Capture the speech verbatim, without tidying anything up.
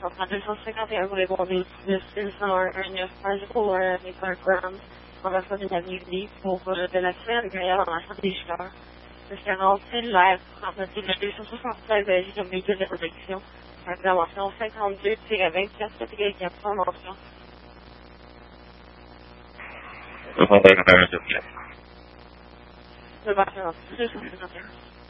Ça prend deux cent cinquante et un voulez voir des deux cent un neuf un zéro un avec un gramme en version d'une avenue libre pour euh, de la semaine agréable en marchand des joueurs. Espérance, c'est l'air, trente-neuf le deux cent soixante-treize agit comme véhicule de protection. Intervention cinquante-deux vingt-quatre quatre en mention. deux cent cinquante et un, s'il vous plaît. Le marchand, deux cent cinquante et un.